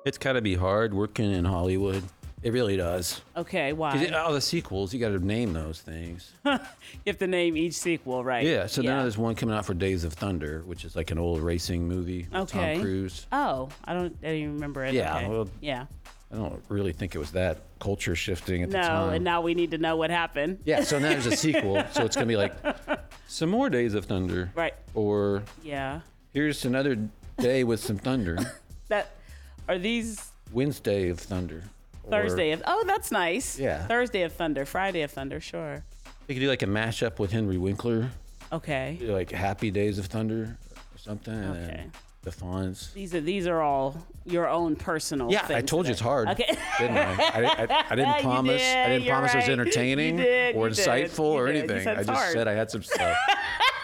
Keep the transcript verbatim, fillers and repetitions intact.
It's got to be hard working in Hollywood. It really does. Okay, 'Cause why? it- all the sequels, you got to name those things. You have to name each sequel, right? Yeah, so now there's one coming out for Days of Thunder, which is like an old racing movie with Okay. Tom Cruise. Oh, I don't. I don't even remember it. Yeah, Okay. well, yeah. I don't really think it was that culture shifting at the No, time. and now we need to know what happened. Yeah, so now there's a sequel, so it's going to be like some more Days of Thunder. Right. Or Yeah. here's another day with some thunder. That are these Wednesday of Thunder. Or Thursday of. Oh, that's nice. Yeah. Thursday of Thunder, Friday of Thunder. Sure. You could do like a mashup with Henry Winkler, Okay. do like Happy Days of Thunder or something. And Okay. then the Fonz. These are these are all your own personal. Yeah, I things told you that it's are- hard. Okay. Didn't I? I, I, I didn't You promise. did, I didn't you're promise it was right. entertaining You did, or you did, insightful you or did. You anything. said I it's just hard. said I had some stuff.